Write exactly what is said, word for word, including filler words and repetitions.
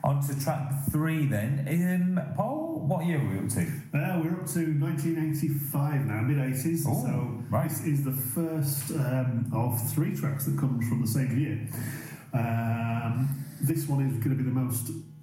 On to track three then. Um, Paul, what year are we up to? Uh, we're up to nineteen eighty-five now, mid-eighties. Oh, so right. This is the first um, of three tracks that comes from the same year. Um, this one is going to be the most